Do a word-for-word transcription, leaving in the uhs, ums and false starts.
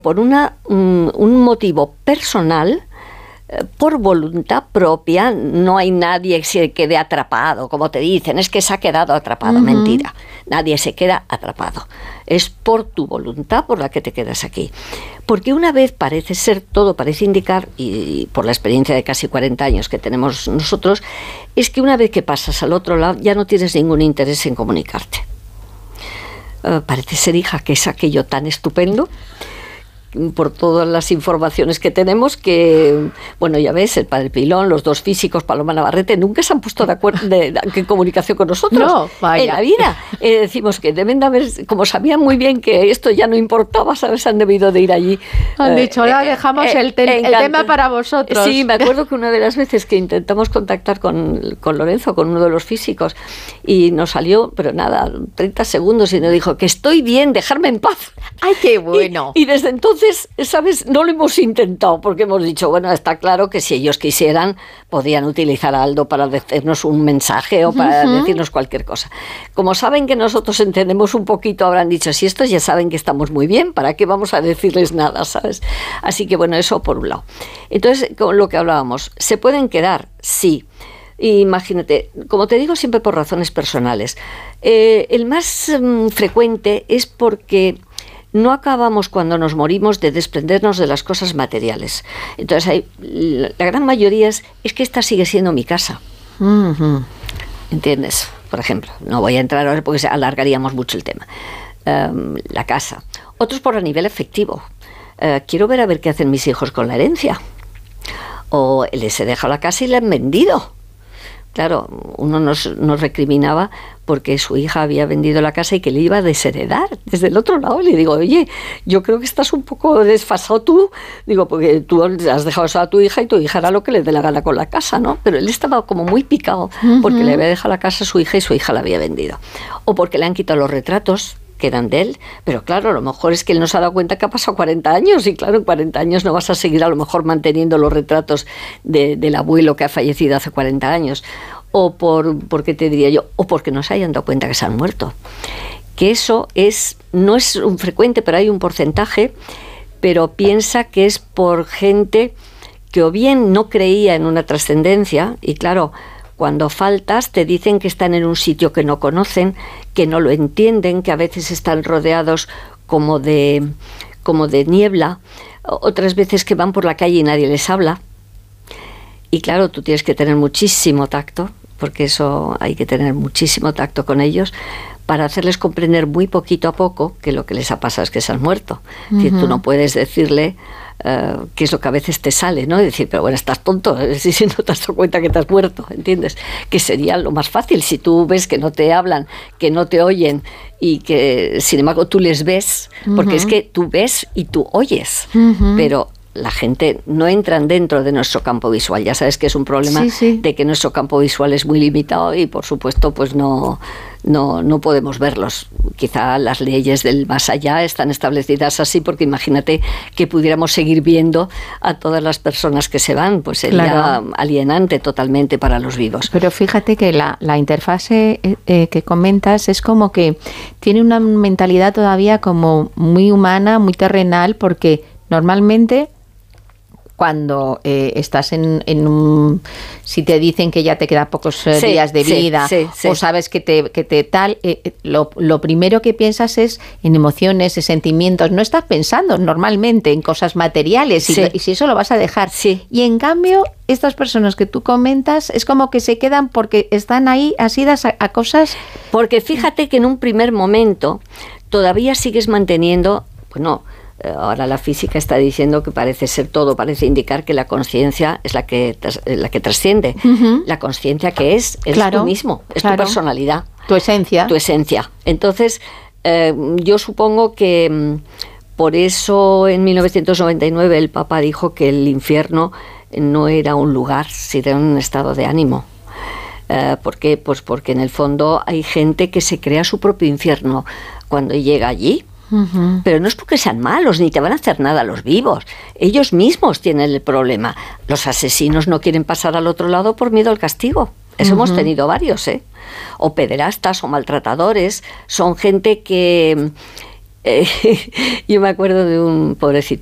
por una, un, un motivo personal, por voluntad propia. No hay nadie que se quede atrapado, como te dicen, es que se ha quedado atrapado. Uh-huh. Mentira, nadie se queda atrapado. Es por tu voluntad por la que te quedas aquí. Porque una vez parece ser, todo parece indicar, y por la experiencia de casi cuarenta años que tenemos nosotros, es que una vez que pasas al otro lado ya no tienes ningún interés en comunicarte. Uh, parece ser, hija, que es aquello tan estupendo, por todas las informaciones que tenemos, que, bueno, ya ves, el padre Pilón, los dos físicos, Paloma Navarrete, nunca se han puesto de acuerdo de, de, en comunicación con nosotros. No, vaya. En la vida. Eh, decimos que deben de haber, como sabían muy bien que esto ya no importaba, ¿sabes? Han debido de ir allí. Han eh, dicho, ahora eh, dejamos eh, el, te- el tema para vosotros. Sí, me acuerdo que una de las veces que intentamos contactar con, con Lorenzo, con uno de los físicos, y nos salió, pero nada, treinta segundos, y nos dijo que estoy bien, dejarme en paz. ¡Ay, qué bueno! Y, y desde entonces, ¿sabes? No lo hemos intentado, porque hemos dicho, bueno, está claro que si ellos quisieran, podían utilizar a Aldo para decirnos un mensaje o para uh-huh. decirnos cualquier cosa. Como saben que nosotros entendemos un poquito, habrán dicho, si estos ya saben que estamos muy bien, ¿para qué vamos a decirles nada, sabes? Así que, bueno, eso por un lado. Entonces, con lo que hablábamos, ¿se pueden quedar? Sí. Imagínate, como te digo, siempre por razones personales. Eh, el más um, frecuente es porque no acabamos, cuando nos morimos, de desprendernos de las cosas materiales. Entonces, hay, la gran mayoría es, es que esta sigue siendo mi casa. Uh-huh. ¿Entiendes? Por ejemplo, no voy a entrar ahora porque alargaríamos mucho el tema. Um, la casa. Otros por a nivel afectivo. Uh, quiero ver a ver qué hacen mis hijos con la herencia. O les he dejado la casa y la han vendido. Claro, uno nos, nos recriminaba porque su hija había vendido la casa y que le iba a desheredar desde el otro lado. Le digo, oye, yo creo que estás un poco desfasado tú. Digo, porque tú has dejado eso a tu hija y tu hija hará lo que le dé la gana con la casa, ¿no? Pero él estaba como muy picado porque uh-huh. le había dejado la casa a su hija y su hija la había vendido. O porque le han quitado los retratos que eran de él, pero claro, a lo mejor es que él no se ha dado cuenta que ha pasado cuarenta años, y claro, en cuarenta años no vas a seguir a lo mejor manteniendo los retratos de, del abuelo que ha fallecido hace cuarenta años, o por, porque te diría yo, o porque no se hayan dado cuenta que se han muerto. Que eso es, no es un frecuente, pero hay un porcentaje, pero piensa que es por gente que o bien no creía en una trascendencia, y claro, cuando faltas te dicen que están en un sitio que no conocen, que no lo entienden, que a veces están rodeados como de, como de niebla, otras veces que van por la calle y nadie les habla. Y claro, tú tienes que tener muchísimo tacto, porque eso hay que tener muchísimo tacto con ellos, para hacerles comprender muy poquito a poco que lo que les ha pasado es que se han muerto. Uh-huh. Es decir, tú no puedes decirle uh, qué es lo que a veces te sale, ¿no? Decir, pero bueno, estás tonto, si, si no te has dado cuenta que te has muerto, ¿entiendes? Que sería lo más fácil. Si tú ves que no te hablan, que no te oyen, y que sin embargo tú les ves, uh-huh. porque es que tú ves y tú oyes, uh-huh. pero la gente no entran dentro de nuestro campo visual. Ya sabes que es un problema sí, sí. de que nuestro campo visual es muy limitado y por supuesto pues no, no, no podemos verlos. Quizá las leyes del más allá están establecidas así, porque imagínate que pudiéramos seguir viendo a todas las personas que se van, pues sería claro. alienante totalmente para los vivos. Pero fíjate que la, la interfase eh, que comentas es como que tiene una mentalidad todavía como muy humana, muy terrenal, porque normalmente cuando eh, estás en, en un... si te dicen que ya te quedan pocos eh, sí, días de vida, sí, sí, sí. o sabes que te, que te tal, eh, lo, lo primero que piensas es en emociones, en sentimientos. No estás pensando normalmente en cosas materiales sí. y, y si eso lo vas a dejar. Sí. Y en cambio, estas personas que tú comentas es como que se quedan porque están ahí asidas a, a cosas... Porque fíjate que en un primer momento todavía sigues manteniendo... Bueno, ahora la física está diciendo que parece ser todo, parece indicar que la conciencia es la que la que trasciende. Uh-huh. La conciencia que es, es claro, tú mismo, es claro. tu personalidad. Tu esencia. Tu esencia. Entonces, eh, yo supongo que por eso en mil novecientos noventa y nueve el Papa dijo que el infierno no era un lugar, sino era un estado de ánimo. Eh, ¿Por qué? Pues porque en el fondo hay gente que se crea su propio infierno cuando llega allí. Uh-huh. Pero no es porque sean malos, ni te van a hacer nada los vivos. Ellos mismos tienen el problema. Los asesinos no quieren pasar al otro lado por miedo al castigo. Eso uh-huh. hemos tenido varios, ¿eh? O pederastas o maltratadores. Son gente que, Eh, yo me acuerdo de un pobrecito